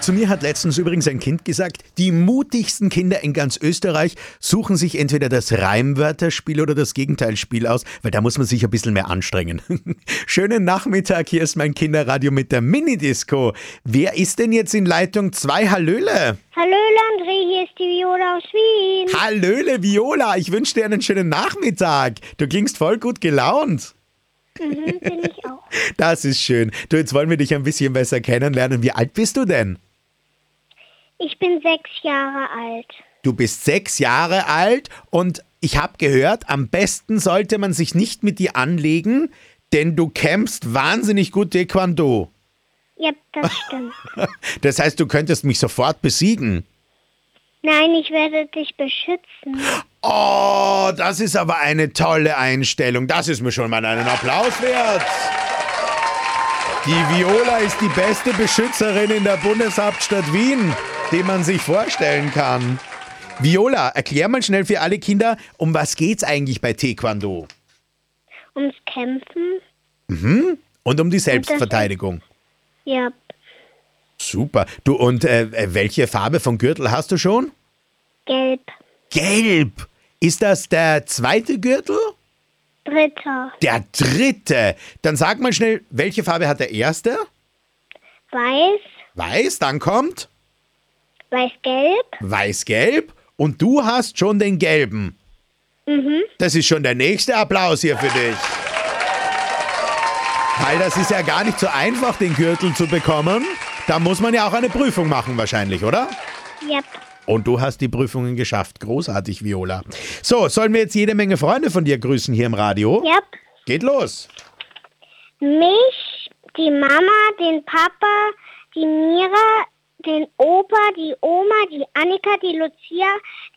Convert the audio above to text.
Zu mir hat letztens übrigens ein Kind gesagt, die mutigsten Kinder in ganz Österreich suchen sich entweder das Reimwörterspiel oder das Gegenteilspiel aus, weil da muss man sich ein bisschen mehr anstrengen. Schönen Nachmittag, hier ist mein Kinderradio mit der Minidisco. Wer ist denn jetzt in Leitung 2? Hallöle. Hallöle André, hier ist die Viola aus Wien. Hallöle Viola, ich wünsche dir einen schönen Nachmittag. Du klingst voll gut gelaunt. Bin ich auch. Das ist schön. Du, jetzt wollen wir dich ein bisschen besser kennenlernen. Wie alt bist du denn? Ich bin 6 Jahre alt. Du bist 6 Jahre alt und ich habe gehört, am besten sollte man sich nicht mit dir anlegen, denn du kämpfst wahnsinnig gut Taekwondo. Ja, das stimmt. Das heißt, du könntest mich sofort besiegen. Nein, ich werde dich beschützen. Oh, das ist aber eine tolle Einstellung. Das ist mir schon mal einen Applaus wert. Die Viola ist die beste Beschützerin in der Bundeshauptstadt Wien, die man sich vorstellen kann. Viola, erklär mal schnell für alle Kinder, um was geht's eigentlich bei Taekwondo? Ums Kämpfen? Und um die Selbstverteidigung. Ja, Super. Du, und welche Farbe von Gürtel hast du schon? gelb. Gelb. Ist das der 2. Gürtel? 3. Der 3. Dann sag mal schnell, welche Farbe hat der 1.? Weiß, Weiß, dann kommt weiß-gelb. Weiß-Gelb und du hast schon den gelben. Das ist schon der nächste Applaus hier für dich. Weil das ist ja gar nicht so einfach, den Gürtel zu bekommen. Da muss man ja auch eine Prüfung machen wahrscheinlich, oder? Ja. Und du hast die Prüfungen geschafft. Großartig, Viola. So, sollen wir jetzt jede Menge Freunde von dir grüßen hier im Radio? Ja. Geht los. Mich, die Mama, den Papa, die Mira, den Opa, die Oma, die Annika, die Lucia,